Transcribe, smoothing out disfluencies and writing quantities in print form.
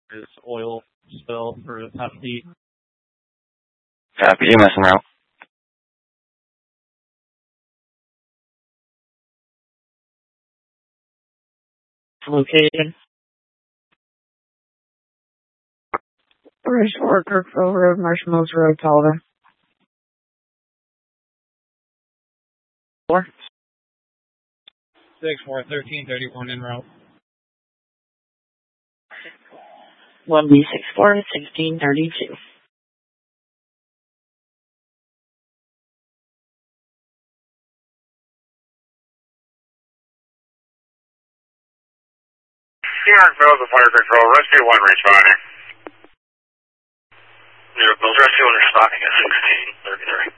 There's oil spill for FD. Copy, EMS en route. Located. Bridge Worker, Crow Road, Marshmallows Road, Taliban. 4. 6-4-13-31 en route. 1B64-1632. Yorkville, the fire control, rescue 1 responding. Rescue 1 responding at 1633.